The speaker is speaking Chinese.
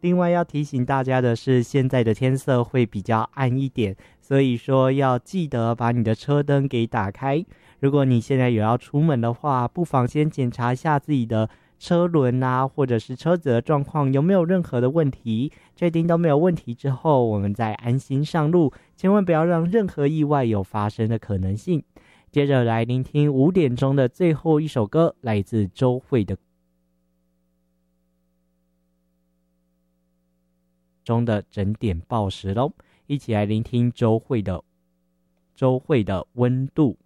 另外要提醒大家的是，现在的天色会比较暗一点，所以说要记得把你的车灯给打开。如果你现在有要出门的话，不妨先检查一下自己的车轮啊，或者是车子的状况有没有任何的问题，确定都没有问题之后，我们再安心上路，千万不要让任何意外有发生的可能性。接着来聆听5点钟的最后一首歌，来自周蕙的中的整点报时咯，一起来聆听周蕙的温度。